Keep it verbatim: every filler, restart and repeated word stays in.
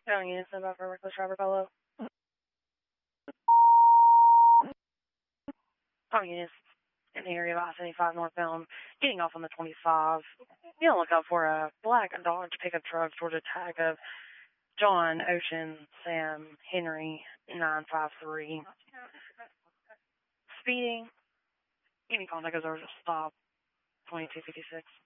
Going in, send out for reckless driver fellow. Coming in in the area of I seventy-five northbound, getting off on the twenty-five. Be on the lookout for a black Dodge pickup truck towards a tag of John, Ocean, Sam, Henry, nine five three. Speeding. Any contact goes over to stop, twenty-two fifty-six.